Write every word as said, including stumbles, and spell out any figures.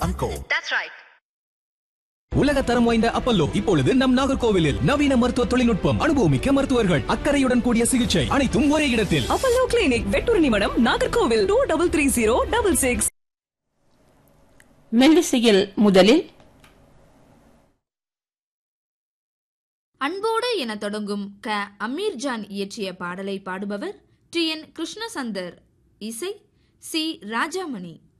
and Co. That's right. உலக தரம் வாய்ந்த அப்பல்லோ இப்பொழுது நம் நாகர்கோவிலில் நவீன மருத்துவ தொழில்நுட்பம், அனுபவமிக்க மருத்துவர்கள், அக்கறையுடன் கூடிய சிகிச்சை, அனைத்தும் ஒரே இடத்தில். அப்பல்லோ கிளினிக், வெட்டூர் நிமிடம், Nagercoil. Two double three zero double six. மெல்லிசையில் முதலில் அன்போடு என தொடங்கும் க அமீர்ஜான் இயற்றிய பாடலை பாடுபவர் டி என் கிருஷ்ணசந்தர், இசை சி ராஜாமணி.